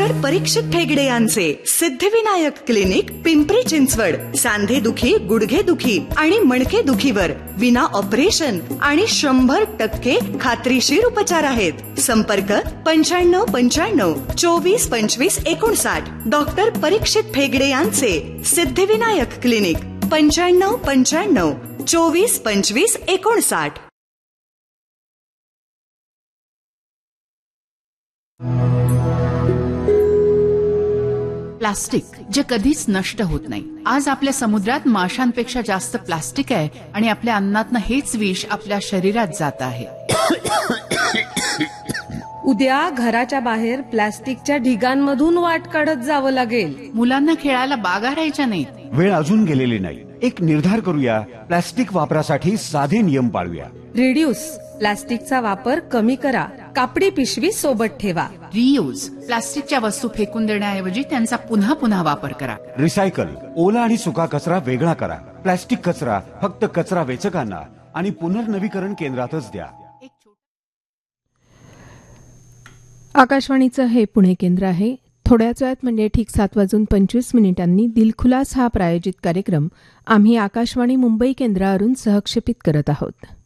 Doctor परीक्षित ठेगडे यांचे Siddhivinayak clinic, Pimpri Chinchwad. सांधेदुखी, गुडघेदुखी आणि मणकेदुखीवर विना ऑपरेशन आणि 100% खात्रीशीर उपचार आहेत. संपर्क 9595 24 25 59. डॉक्टर परीक्षित ठेगडे यांचे सिद्धिविनायक क्लिनिक, 9595 24 25 59. प्लास्टिक जे कधीच नष्ट होत नाही. आज आपल्या समुद्रात माशांपेक्षा जास्त प्लास्टिक आहे आणि आपल्या अन्नातनं हेच विष आपल्या शरीरात जात आहे. उद्या घराच्या बाहेर प्लास्टिकच्या ढिगांमधून वाट काढत जावं लागेल. मुलांना खेळायला बागा राहायच्या नाहीत. वेळ अजून गेलेली नाही. एक निर्धार करूया, प्लास्टिक वापरासाठी साधे नियम पाळूया. रिड्यूस, प्लास्टिकचा वापर कमी करा. कापडी पिशवी सोबत ठेवा. रियूज, प्लास्टिकच्या वस्तू फेकून देण्याऐवजी त्यांचा पुन्हा पुन्हा वापर करा. रिसायकल, ओला आणि सुका कचरा वेगळा करा. प्लास्टिक कचरा फक्त कचरा वेचकांना आणि पुनर्नवीकरण केंद्रातच द्या. आकाशवाणीचं हे पुणे केंद्र आहे. थोड्याच वेळात म्हणजे ठीक 7:25 दिलखुलास हा प्रायोजित कार्यक्रम आम्ही आकाशवाणी मुंबई केंद्रावरून सहक्षेपित करत आहोत.